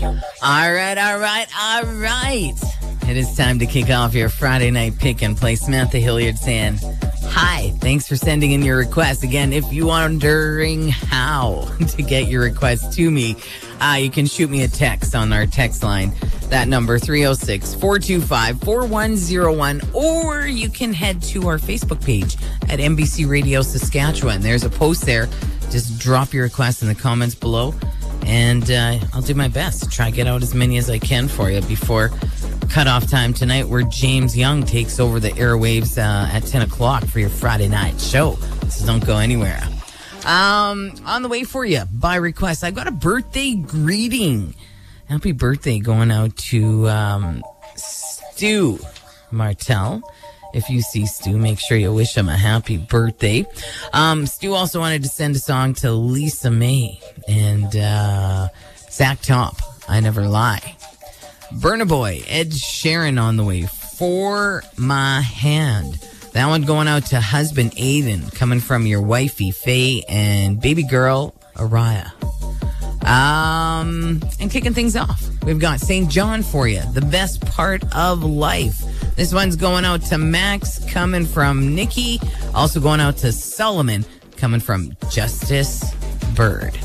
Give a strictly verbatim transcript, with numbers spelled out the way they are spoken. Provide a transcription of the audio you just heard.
All right, all right, all right. It is time to kick off your Friday night pick and play. Samantha Hilliard saying, hi, thanks for sending in your request. Again, if you're wondering how to get your request to me, uh, you can shoot me a text on our text line. That number, three oh six, four two five, four one oh one. Or you can head to our Facebook page at N B C Radio Saskatchewan. There's a post there. Just drop your request in the comments below. And uh, I'll do my best to try to get out as many as I can for you before cutoff time tonight, where James Young takes over the airwaves uh, at ten o'clock for your Friday night show. So don't go anywhere. Um, on the way for you, by request, I've got a birthday greeting. Happy birthday going out to um, Stu Martel. If you see Stu, make sure you wish him a happy birthday. Um, Stu also wanted to send a song to Lisa May and uh, Zach Top, I Never Lie. Burna Boy, Ed Sheeran on the way. For My Hand. That one going out to husband Aiden, coming from your wifey Faye and baby girl Araya. Um, and kicking things off, we've got Saint John for you. The Best Part of Life. This one's going out to Max, coming from Nikki. Also going out to Solomon, coming from Justice Bird.